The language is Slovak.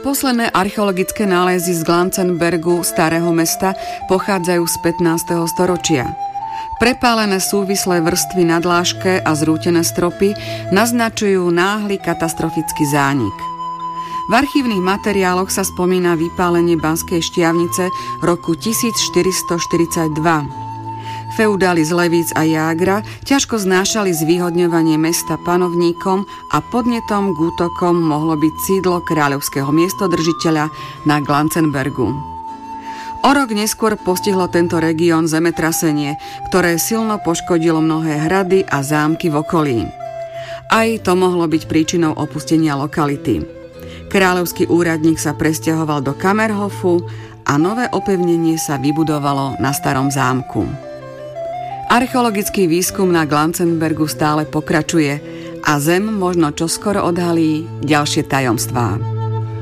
Posledné archeologické nálezy z Glanzenbergu, starého mesta, pochádzajú z 15. storočia. Prepálené súvislé vrstvy na dláške a zrútené stropy naznačujú náhly katastrofický zánik. V archívnych materiáloch sa spomína vypálenie Banskej Štiavnice roku 1442. Feudáli z Levíc a Jágra ťažko znášali zvýhodňovanie mesta panovníkom a podnetom k útokom mohlo byť sídlo kráľovského miestodržiteľa na Glanzenbergu. O rok neskôr postihlo tento región zemetrasenie, ktoré silno poškodilo mnohé hrady a zámky v okolí. Aj to mohlo byť príčinou opustenia lokality. Kráľovský úradník sa presťahoval do Kammerhofu a nové opevnenie sa vybudovalo na starom zámku. Archeologický výskum na Glanzenbergu stále pokračuje a Zem možno čoskoro odhalí ďalšie tajomstvá.